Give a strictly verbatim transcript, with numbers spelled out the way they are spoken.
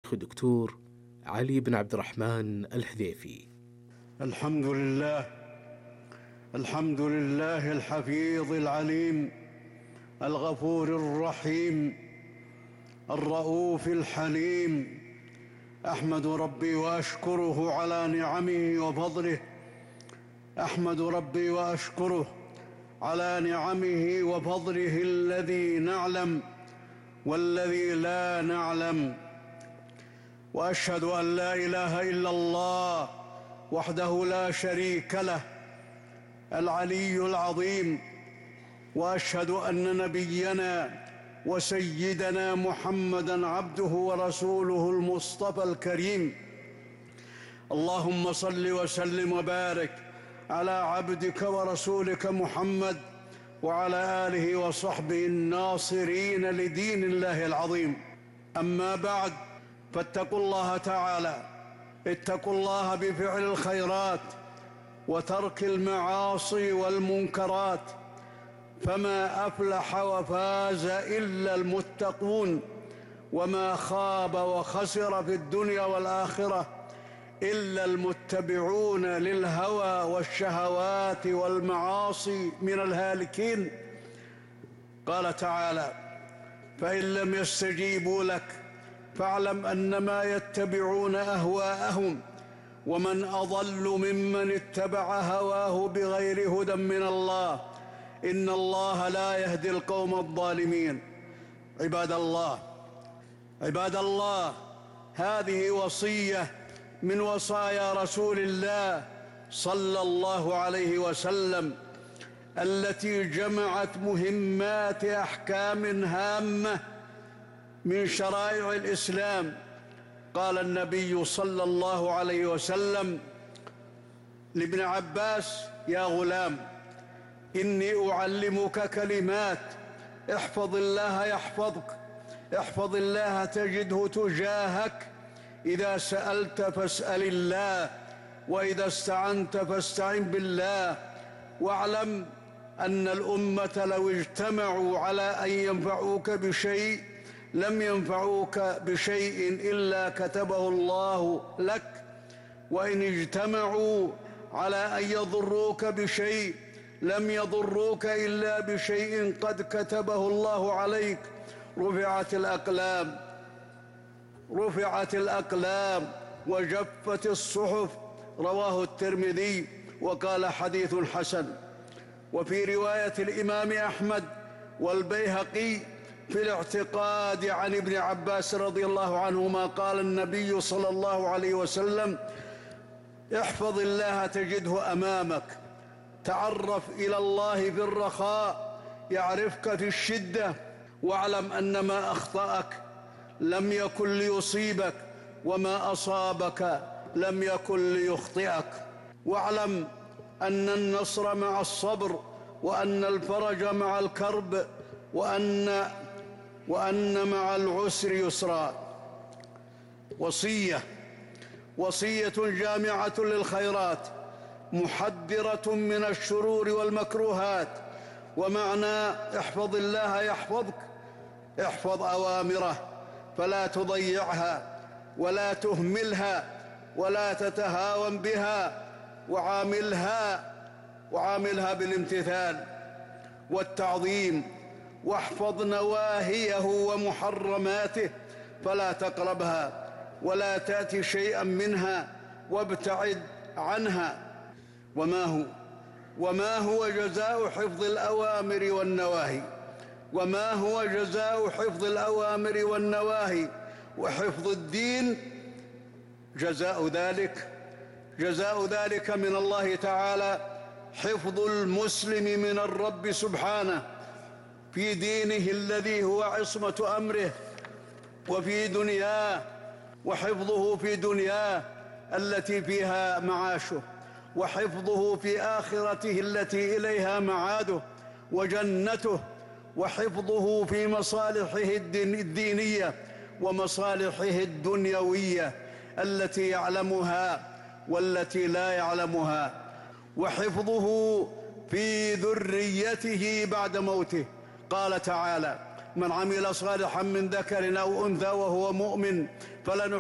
الشيخ الدكتور علي بن عبد الرحمن الحذيفي. الحمد لله الحمد لله الحفيظ العليم الغفور الرحيم الرؤوف الحليم. أحمد ربي وأشكره على نعمه وفضله أحمد ربي وأشكره على نعمه وفضله الذي نعلم والذي لا نعلم. وأشهد أن لا إله إلا الله وحده لا شريك له العلي العظيم. وأشهد أن نبينا وسيدنا محمدًا عبده ورسوله المصطفى الكريم. اللهم صل وسلم وبارك على عبدك ورسولك محمد وعلى آله وصحبه الناصرين لدين الله العظيم. أما بعد، فاتقوا الله تعالى، اتقوا الله بفعل الخيرات وترك المعاصي والمنكرات، فما أفلح وفاز إلا المتقون، وما خاب وخسر في الدنيا والآخرة إلا المتبعون للهوى والشهوات والمعاصي من الهالكين. قال تعالى: فإن لم يستجيبوا لك فاعلم أنما يتبعون أهواءهم ومن أضل ممن اتبع هواه بغير هدى من الله إن الله لا يهدي القوم الظالمين. عباد الله عباد الله هذه وصية من وصايا رسول الله صلى الله عليه وسلم التي جمعت مهمات أحكام هامة من شرائع الإسلام. قال النبي صلى الله عليه وسلم لابن عباس: يا غلام، إني أعلمك كلمات، احفظ الله يحفظك، احفظ الله تجده تجاهك، إذا سألت فاسأل الله، وإذا استعنت فاستعن بالله، واعلم أن الأمة لو اجتمعوا على أن ينفعوك بشيء لم ينفعوك بشيء إلا كتبه الله لك، وإن اجتمعوا على أن يضروك بشيء لم يضروك إلا بشيء قد كتبه الله عليك. رفعت الأقلام رفعت الأقلام وجفت الصحف. رواه الترمذي وقال: حديث حسن. وفي رواية الإمام أحمد والبيهقي في الاعتقاد عن ابن عباس رضي الله عنهما قال النبي صلى الله عليه وسلم: احفظ الله تجده أمامك، تعرف إلى الله في الرخاء يعرفك في الشدة، واعلم أن ما أخطأك لم يكن ليصيبك وما أصابك لم يكن ليخطئك، واعلم أن النصر مع الصبر، وأن الفرج مع الكرب، وأن وأن مع العسر يسرا. وصية وصية جامعة للخيرات محذرة من الشرور والمكروهات. ومعنى احفظ الله يحفظك: احفظ أوامره فلا تضيعها ولا تهملها ولا تتهاون بها، وعاملها وعاملها بالامتثال والتعظيم، واحفظ نواهيه ومحرماته فلا تقربها ولا تأتي شيئا منها وابتعد عنها. وما هو وما هو جزاء حفظ الأوامر والنواهي وما هو جزاء حفظ الأوامر والنواهي وحفظ الدين؟ جزاء ذلك جزاء ذلك من الله تعالى حفظ المسلم من الرب سبحانه في دينه الذي هو عصمة أمره، وفي دنياه، وحفظه في دنياه التي فيها معاشه، وحفظه في آخرته التي إليها معاده وجنته، وحفظه في مصالحه الدينية ومصالحه الدنيوية التي يعلمها والتي لا يعلمها، وحفظه في ذريته بعد موته. قال تعالى: من عمل صالحا من ذكر أو أنثى وهو مؤمن فلنحيينه